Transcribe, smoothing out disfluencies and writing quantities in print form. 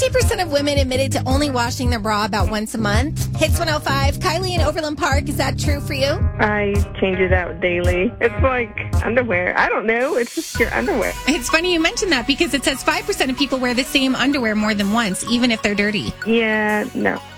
50% of women admitted to only washing their bra about once a month. Hits 105, Kylie in Overland Park. Is that true for you? I change it out daily. It's like underwear. I don't know. It's just your underwear. It's funny you mentioned that because it says 5% of people wear the same underwear more than once, even if they're dirty. Yeah, no.